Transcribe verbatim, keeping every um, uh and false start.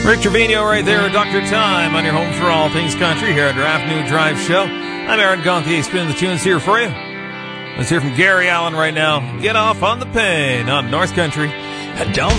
Rick Trevino right there, Doctor Time, on your home for all things country here at our Afternoon Drive Show. I'm Aaron Gauthier, spinning the tunes here for you. Let's hear from Gary Allan right now. Get off on the pain on North Country. Don't